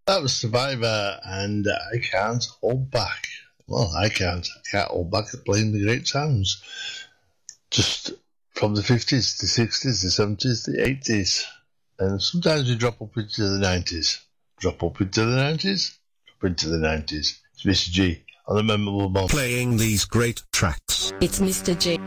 That was Survivor, and I can't hold back. Well, I can't hold back at playing the great sounds. Just from the 50s, the 60s, the 70s, the 80s. And sometimes we drop up into the 90s. Drop up into the 90s, drop into the 90s. It's Mr. G on the Memorable Moments. Playing these great tracks. It's Mr. G.